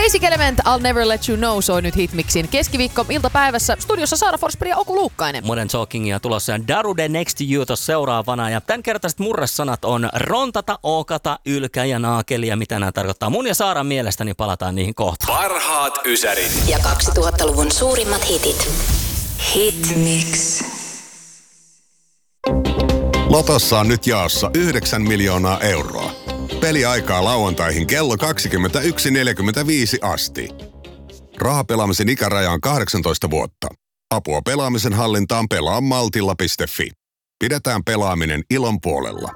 Basic Element, I'll Never Let You Know soi nyt Hitmixin keskiviikko iltapäivässä. Studiossa Saara Forsberg ja Oku Luukkainen. Modern Talkingia tulossa ja Darude Next to You tossa seuraavana. Ja tämänkertaiset murresanat on rontata, ookata, ylkä ja naakeli ja mitä nämä tarkoittaa. Mun ja Saaran mielestäni palataan niihin kohta. Parhaat ysärit. Ja 2000-luvun suurimmat hitit. Hitmix. Lotossa on nyt jaossa 9 miljoonaa euroa. Peliaikaa lauantaihin kello 21.45 asti. Rahapelaamisen ikäraja on 18 vuotta. Apua pelaamisen hallintaan pelaamaltilla.fi. Pidetään pelaaminen ilon puolella.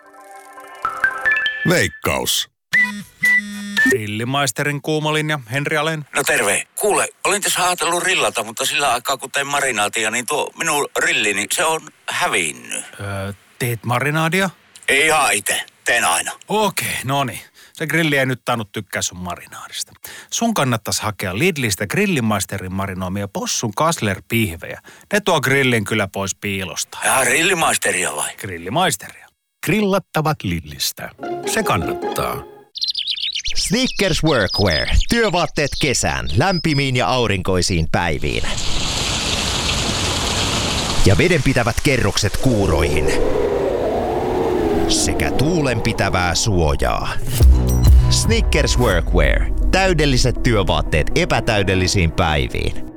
Veikkaus. Grillimaisterin kuumalinja, Henri Alén. No terve. Kuule, olin tässä ajatellut rillata, mutta sillä aikaa kun tein marinaatia, niin tuo minun rillini, se on hävinnyt. Teet marinaadia? Ei ihan itse. Teen aina. Okei, no niin. Se grilli ei nyt tainnut tykkää sun marinaadista. Sun kannattaisi hakea Lidlistä Grillimaisterin marinoimia possun Kassler-pihvejä. Ne tuo grillin kyllä pois piilosta. Ja Grillimaisteria vai? Grillimaisteria. Grillattavat Lidlistä. Se kannattaa. Snickers Workwear. Työvaatteet kesään, lämpimiin ja aurinkoisiin päiviin. Ja vedenpitävät kerrokset kuuroihin. Sekä tuulenpitävää suojaa. Snickers Workwear. Täydelliset työvaatteet epätäydellisiin päiviin.